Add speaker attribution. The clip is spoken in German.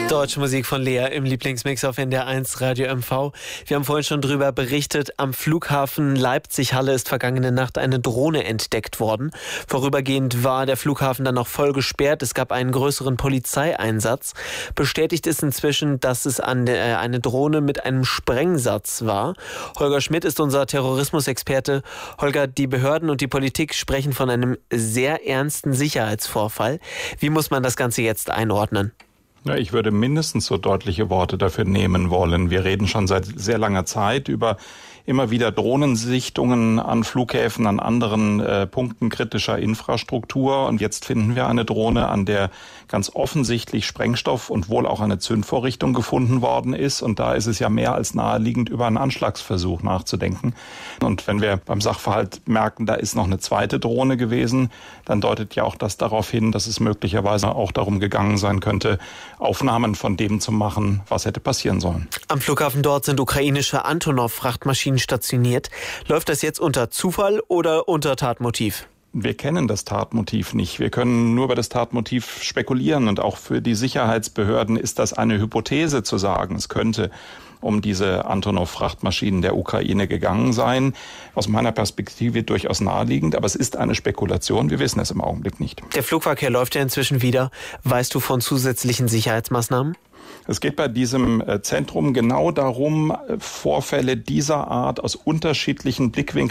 Speaker 1: Deutsche Musik von Lea im Lieblingsmix auf NDR1 Radio MV. Wir haben vorhin schon drüber berichtet, am Flughafen Leipzig-Halle ist vergangene Nacht eine Drohne entdeckt worden. Vorübergehend war der Flughafen dann noch voll gesperrt. Es gab einen größeren Polizeieinsatz. Bestätigt ist inzwischen, dass es eine Drohne mit einem Sprengsatz war. Holger Schmidt ist unser Terrorismusexperte. Holger, die Behörden und die Politik sprechen von einem sehr ernsten Sicherheitsvorfall. Wie muss man das Ganze jetzt einordnen?
Speaker 2: Ja, ich würde mindestens so deutliche Worte dafür nehmen wollen. Wir reden schon seit sehr langer Zeit über immer wieder Drohnensichtungen an Flughäfen, an anderen Punkten kritischer Infrastruktur. Und jetzt finden wir eine Drohne, an der ganz offensichtlich Sprengstoff und wohl auch eine Zündvorrichtung gefunden worden ist. Und da ist es ja mehr als naheliegend, über einen Anschlagsversuch nachzudenken. Und wenn wir beim Sachverhalt merken, da ist noch eine zweite Drohne gewesen, dann deutet ja auch das darauf hin, dass es möglicherweise auch darum gegangen sein könnte, Aufnahmen von dem zu machen, was hätte passieren sollen.
Speaker 1: Am Flughafen dort sind ukrainische Antonov-Frachtmaschinen stationiert. Läuft das jetzt unter Zufall oder unter Tatmotiv?
Speaker 2: Wir kennen das Tatmotiv nicht. Wir können nur über das Tatmotiv spekulieren. Und auch für die Sicherheitsbehörden ist das eine Hypothese zu sagen. Es könnte um diese Antonov-Frachtmaschinen der Ukraine gegangen sein. Aus meiner Perspektive durchaus naheliegend, aber es ist eine Spekulation. Wir wissen es im Augenblick nicht.
Speaker 1: Der Flugverkehr läuft ja inzwischen wieder. Weißt du von zusätzlichen Sicherheitsmaßnahmen?
Speaker 2: Es geht bei diesem Zentrum genau darum, Vorfälle dieser Art aus unterschiedlichen Blickwinkeln